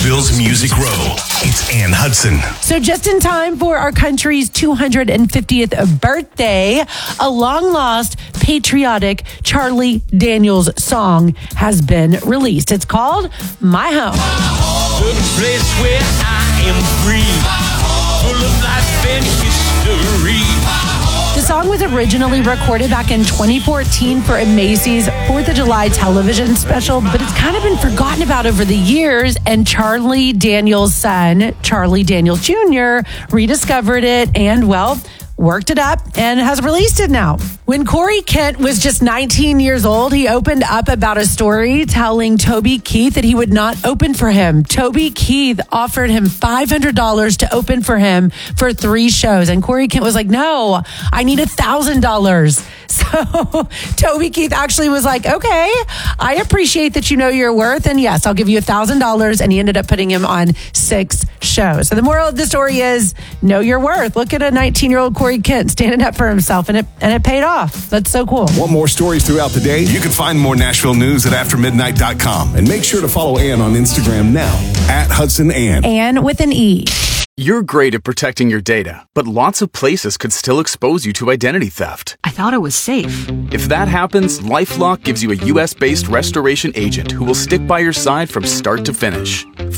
Bill's Music Row. It's Ann Hudson. So just in time for our country's 250th birthday, a long-lost patriotic Charlie Daniels song has been released. It's called My Home. The place where I am free, full of life and history. The song was originally recorded back in 2014 for a Macy's 4th of July television special, but it's kind of been forgotten about over the years, and Charlie Daniels' son, Charlie Daniels Jr., rediscovered it and, well, worked it up and has released it now. When Corey Kent was just 19 years old, he opened up about a story telling Toby Keith that he would not open for him. Toby Keith offered him $500 to open for him for 3 shows. And Corey Kent was like, no, I need $1,000. So Toby Keith actually was like, okay, I appreciate that you know your worth. And yes, I'll give you $1,000. And he ended up putting him on 6 shows. So the moral of the story is know your worth. Look at a 19-year-old Corey Kent standing up for himself, and it paid off. That's so cool. Want more stories throughout the day? You can find more Nashville news at aftermidnight.com. And make sure to follow Ann on Instagram now at Hudson Ann. Ann with an E. You're great at protecting your data, but lots of places could still expose you to identity theft. I thought it was safe. If that happens, LifeLock gives you a U.S.-based restoration agent who will stick by your side from start to finish.